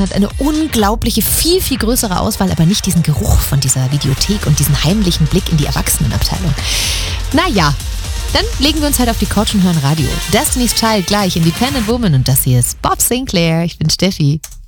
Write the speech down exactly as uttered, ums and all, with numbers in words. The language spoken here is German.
hat eine unglaubliche, viel, viel größere Auswahl, aber nicht diesen Geruch von dieser Videothek und diesen heimlichen Blick in die Erwachsenenabteilung. Naja, dann legen wir uns halt auf die Couch und hören Radio. Destiny's Child gleich, Independent Woman, und das hier ist Bob Sinclair. Ich bin Steffi.